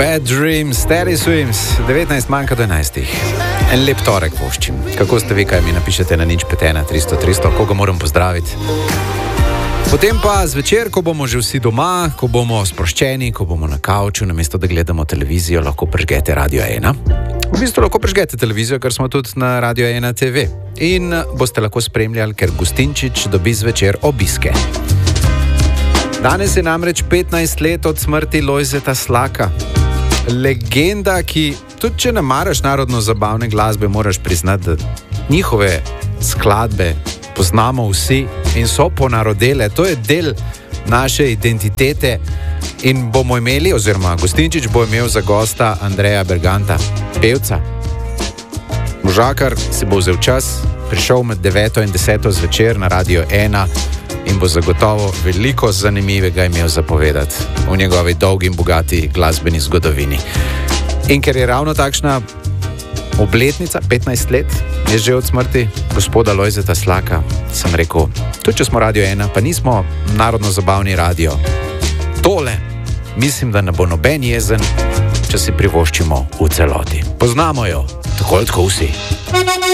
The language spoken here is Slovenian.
Bad Dreams, Terry Swims, 19 manjka do 11. En lep torek voščim. Kako ste vi, kaj mi napišete na nič 5 300, koga moram pozdraviti? Potem pa zvečer, ko bomo že vsi doma, ko bomo sproščeni, ko bomo na kavču, namesto da gledamo televizijo, lahko prižgete Radio 1. V bistvu lahko prižgete televizijo, ker smo tudi na Radio 1 TV. In boste lahko spremljali, ker Gustinčič dobi zvečer obiske. Danes je namreč 15 let od smrti Lojzeta Slaka. Legenda, ki tudi če ne maraš narodno-zabavne glasbe, moraš priznati, da njihove skladbe poznamo vsi in so ponarodele. To je del naše identitete in bomo imeli, oziroma Gustinčič bo imel za gosta Andreja Berganta, pevca. Možakar si bo vzel čas, prišel med 9 in 10 zvečer na Radio 1 in bo zagotovo veliko zanimivega imel zapovedati v njegovi dolgi in bogati glasbeni zgodovini. In ker je ravno takšna obletnica, 15 let je že od smrti gospoda Lojzeta Slaka, sem rekel, tudi če smo Radio 1, pa nismo narodno-zabavni radio. Tole, mislim, da ne bo noben jezen, če si privoščimo v celoti. Poznamo jo, tako ali tako vsi.